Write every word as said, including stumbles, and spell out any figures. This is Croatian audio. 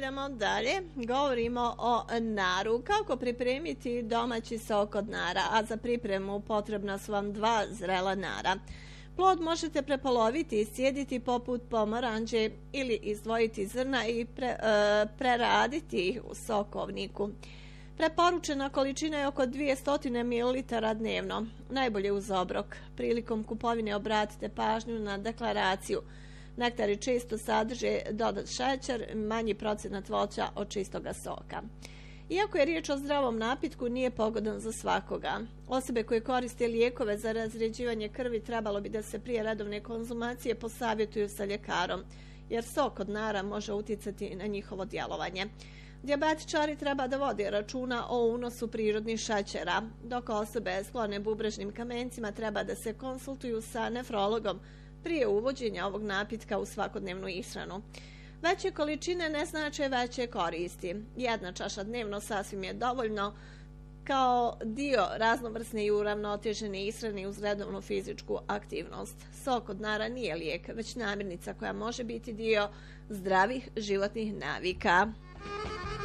nastavljamo dalje. Govorimo o naru. Kako pripremiti domaći sok od nara, a za pripremu potrebna su vam dva zrela nara. Plod možete prepoloviti i sjediti poput pomoranđe ili izdvojiti zrna i pre, e, preraditi ih u sokovniku. Preporučena količina je oko dvjesto mililitara dnevno, najbolje uz obrok. Prilikom kupovine obratite pažnju na deklaraciju. Nektari često sadrže dodat šećer, manji procenat voća od čistoga soka. Iako je riječ o zdravom napitku, nije pogodan za svakoga. Osobe koje koriste lijekove za razrjeđivanje krvi trebalo bi da se prije redovne konzumacije posavjetuju sa ljekarom, jer sok od nara može utjecati na njihovo djelovanje. Dijabetičari treba da vode računa o unosu prirodnih šećera, dok osobe sklone bubrežnim kamencima treba da se konsultuju sa nefrologom prije uvođenja ovog napitka u svakodnevnu ishranu. Veće količine ne znače veće koristi. Jedna čaša dnevno sasvim je dovoljno kao dio raznovrsne i uravnotežene ishrane uz redovnu fizičku aktivnost. Sok od nara nije lijek, već namirnica koja može biti dio zdravih životnih navika.